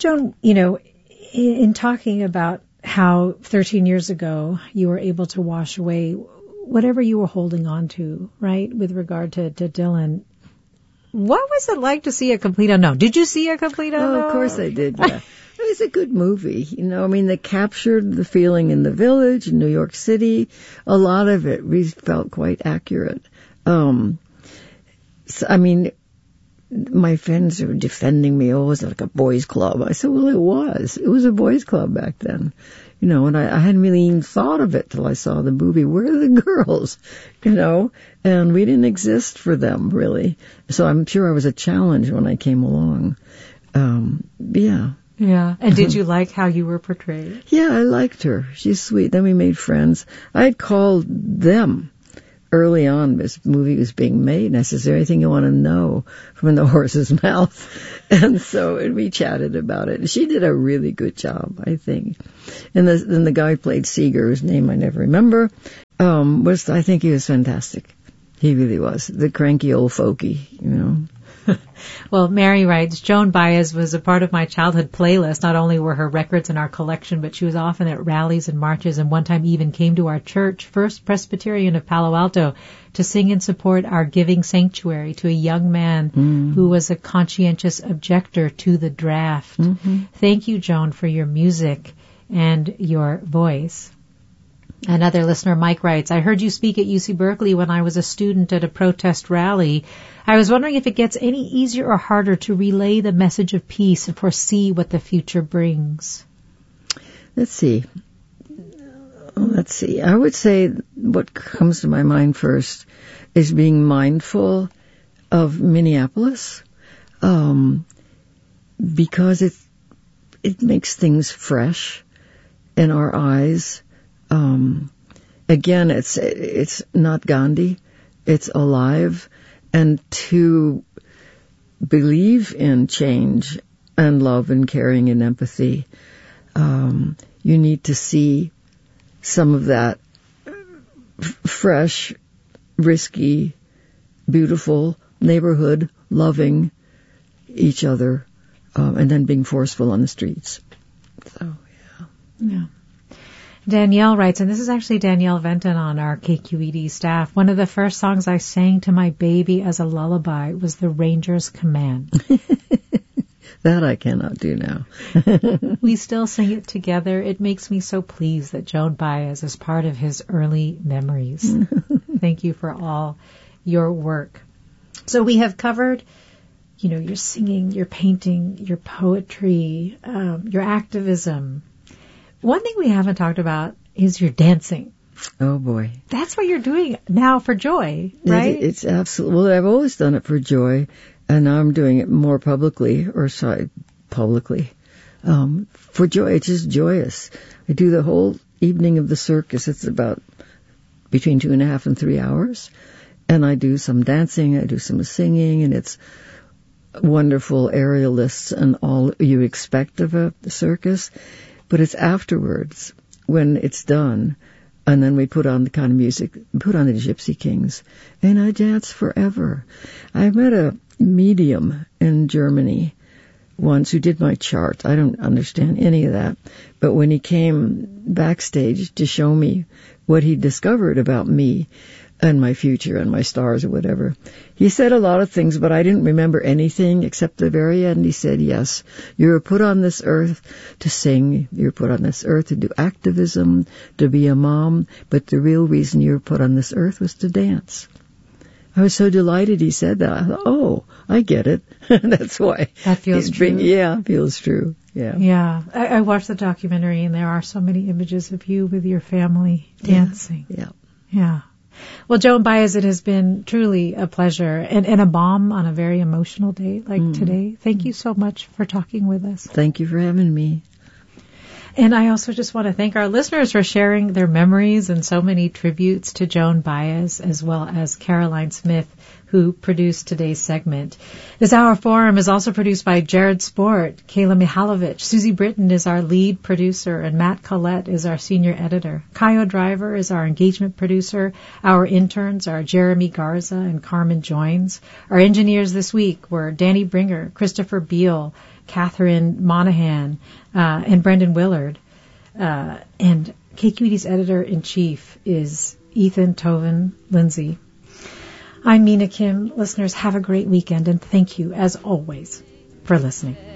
Joan, in talking about how 13 years ago you were able to wash away whatever you were holding on to, right, with regard to Dylan, what was it like to see A Complete Unknown? Did you see A Complete Unknown? Oh, of course I did, yeah. It was a good movie, they captured the feeling in the village, in New York City. A lot of it we felt quite accurate. My friends were defending me. Oh, it was like a boys' club. I said, well, it was. It was a boys' club back then. And I hadn't really even thought of it till I saw the movie. Where are the girls? And we didn't exist for them, really. So I'm sure I was a challenge when I came along. Yeah. Yeah. And did you like how you were portrayed? Yeah, I liked her. She's sweet. Then we made friends. I had called them early on. This movie was being made, and I said, is there anything you want to know from the horse's mouth? And so we chatted about it. She did a really good job, I think. And then the guy who played Seeger, whose name I never remember, I think he was fantastic. He really was. The cranky old folkie, Well, Mary writes, Joan Baez was a part of my childhood playlist. Not only were her records in our collection, but she was often at rallies and marches, and one time even came to our church, First Presbyterian of Palo Alto, to sing and support our Giving Sanctuary to a young man who was a conscientious objector to the draft. Mm-hmm. Thank you, Joan, for your music and your voice. Another listener, Mike, writes, I heard you speak at UC Berkeley when I was a student at a protest rally. I was wondering if it gets any easier or harder to relay the message of peace and foresee what the future brings. Let's see. I would say what comes to my mind first is being mindful of Minneapolis, because it makes things fresh in our eyes. Again, it's not Gandhi, it's alive, and to believe in change and love and caring and empathy, you need to see some of that fresh, risky, beautiful neighborhood, loving each other, and then being forceful on the streets. So, yeah. Danielle writes, and this is actually Danielle Venton on our KQED staff, one of the first songs I sang to my baby as a lullaby was The Ranger's Command. That I cannot do now. We still sing it together. It makes me so pleased that Joan Baez is part of his early memories. Thank you for all your work. So we have covered, your singing, your painting, your poetry, your activism. One thing we haven't talked about is your dancing. Oh, boy. That's what you're doing now for Joy, right? It's absolutely. Well, I've always done it for Joy, and now I'm doing it more publicly. For Joy. It's just joyous. I do the whole evening of the circus. It's about between 2.5 and 3 hours. And I do some dancing, I do some singing, and it's wonderful aerialists and all you expect of a circus. But it's afterwards, when it's done, and then we put on the kind of music, put on the Gypsy Kings, and I dance forever. I met a medium in Germany once who did my chart. I don't understand any of that. But when he came backstage to show me what he discovered about me and my future and my stars or whatever, he said a lot of things, but I didn't remember anything except the very end. He said, yes, you were put on this earth to sing. You were put on this earth to do activism, to be a mom. But the real reason you were put on this earth was to dance. I was so delighted he said that. I thought, oh, I get it. That's why. That feels true. Yeah, it feels true. Yeah. Yeah. I watched the documentary, and there are so many images of you with your family dancing. Yeah. Yeah. Well, Joan Baez, it has been truly a pleasure and a balm on a very emotional day like today. Thank you so much for talking with us. Thank you for having me. And I also just want to thank our listeners for sharing their memories and so many tributes to Joan Baez, as well as Caroline Smith, who produced today's segment. This Hour Forum is also produced by Jared Sport, Kayla Mihalovic. Susie Britton is our lead producer, and Matt Collette is our senior editor. Kaio Driver is our engagement producer. Our interns are Jeremy Garza and Carmen Joins. Our engineers this week were Danny Bringer, Christopher Beal, Catherine Monahan, and Brendan Willard. And KQED's editor-in-chief is Ethan Toven Lindsay. I'm Mina Kim. Listeners, have a great weekend, and thank you, as always, for listening.